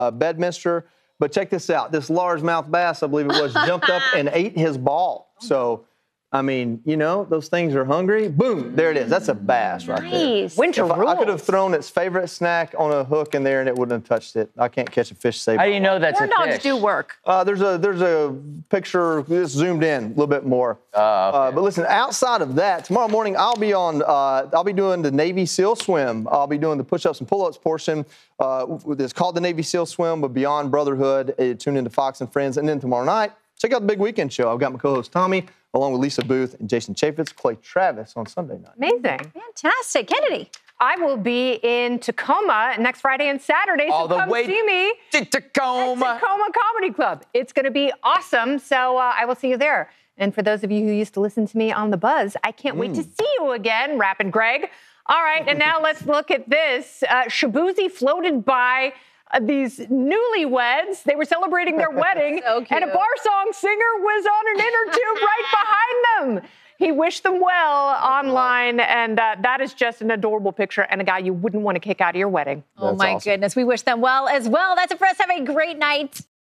Bedminster. But check this out. This largemouth bass, I believe it was, jumped up and ate his ball. So, I mean, you know, those things are hungry. Boom, there it is. That's a bass right there. Nice. Winter rules. I could have thrown its favorite snack on a hook in there and it wouldn't have touched it. I can't catch a fish. How do you know that's a fish? Dogs do work. There's a picture. It's zoomed in a little bit more. Okay. But listen, outside of that, tomorrow morning I'll be doing the Navy SEAL swim. I'll be doing the push-ups and pull-ups portion. It's called the Navy SEAL swim, but Beyond Brotherhood. Tune into Fox and Friends, and then tomorrow night, check out the Big Weekend Show. I've got my co-host Tommy, along with Lisa Booth and Jason Chaffetz, Clay Travis on Sunday night. Amazing. Fantastic. Kennedy. I will be in Tacoma next Friday and Saturday, so come see me to Tacoma. at Tacoma Comedy Club. It's going to be awesome, so I will see you there. And for those of you who used to listen to me on The Buzz, I can't wait to see you again, Rappin' Greg. All right, and now let's look at this. Shaboozey floated by these newlyweds. They were celebrating their wedding, So cute. and a bar song singer was on an inner tube right behind them. He wished them well online, and that is just an adorable picture and a guy you wouldn't want to kick out of your wedding. Oh, my goodness. We wish them well as well. That's it for us. Have a great night.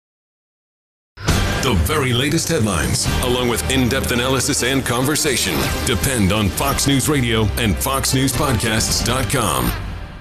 The very latest headlines, along with in-depth analysis and conversation, depend on Fox News Radio and FoxNewsPodcasts.com.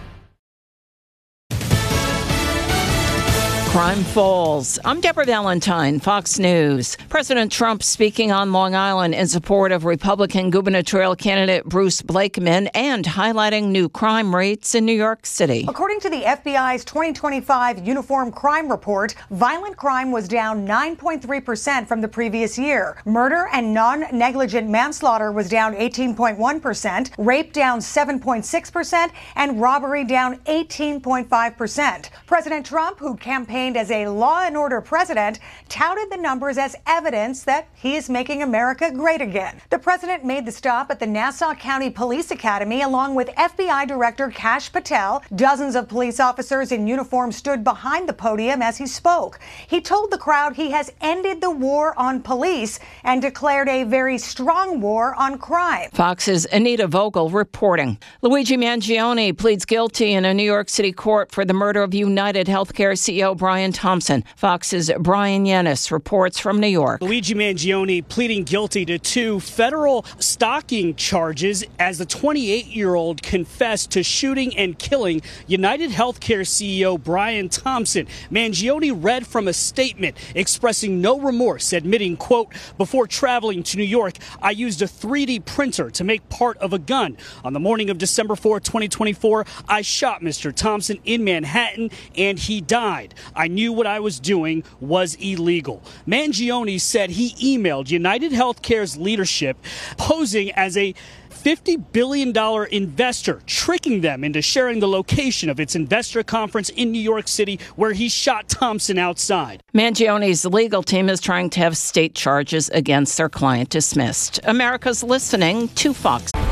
Crime falls. I'm Deborah Valentine, Fox News. President Trump speaking on Long Island in support of Republican gubernatorial candidate Bruce Blakeman and highlighting new crime rates in New York City. According to the FBI's 2025 Uniform Crime Report, violent crime was down 9.3% from the previous year. Murder and non-negligent manslaughter was down 18.1%, rape down 7.6%, and robbery down 18.5%. President Trump, who campaigned as a law and order president, touted the numbers as evidence that he is making America great again. The president made the stop at the Nassau County Police Academy along with FBI Director Kash Patel. Dozens of police officers in uniform stood behind the podium as he spoke. He told the crowd he has ended the war on police and declared a very strong war on crime. Fox's Anita Vogel reporting. Luigi Mangione pleads guilty in a New York City court for the murder of United Healthcare CEO Brian Thompson. Fox's Brian Yanis reports from New York. Luigi Mangione pleading guilty to 2 federal stalking charges as the 28-year-old confessed to shooting and killing United Healthcare CEO Brian Thompson. Mangione read from a statement expressing no remorse, admitting, quote, "Before traveling to New York, I used a 3D printer to make part of a gun. On the morning of December 4, 2024, I shot Mr. Thompson in Manhattan and he died. I knew what I was doing was illegal." Mangione said he emailed United Healthcare's leadership posing as a $50 billion investor, tricking them into sharing the location of its investor conference in New York City where he shot Thompson outside. Mangione's legal team is trying to have state charges against their client dismissed. America's listening to Fox.